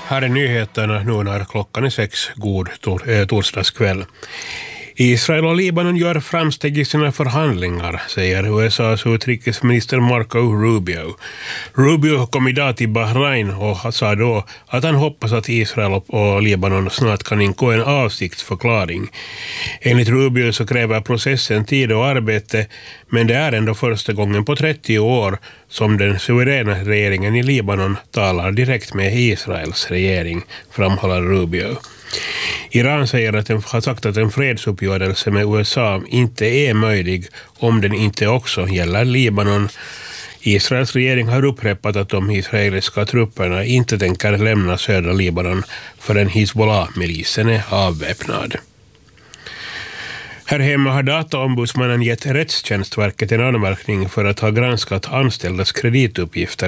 Här är nyheterna nu när klockan är 6, god torsdagskväll. Israel och Libanon gör framsteg i sina förhandlingar, säger USAs utrikesminister Marco Rubio. Rubio kom idag till Bahrain och sa då att han hoppas att Israel och Libanon snart kan ingå en avsiktsförklaring. Enligt Rubio så kräver processen tid och arbete, men det är ändå första gången på 30 år som den suveräna regeringen i Libanon talar direkt med Israels regering, framhåller Rubio. Iran säger att den har sagt att en fredsuppgörelse med USA inte är möjlig om den inte också gäller Libanon. Israels regering har upprepat att de israeliska trupperna inte tänker lämna södra Libanon förrän Hizbollah-milisen är avväpnad. Här hemma har dataombudsmannen gett Rättstjänstverket en anmärkning för att ha granskat anställdas kredituppgifter